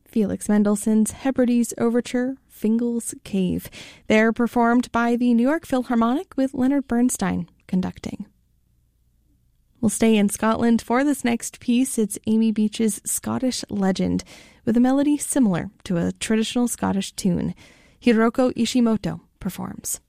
Felix Mendelssohn's Hebrides Overture, Fingal's Cave. They're performed by the New York Philharmonic with Leonard Bernstein conducting. We'll stay in Scotland for this next piece. It's Amy Beach's Scottish Legend, with a melody similar to a traditional Scottish tune. Hiroko Ishimoto performs.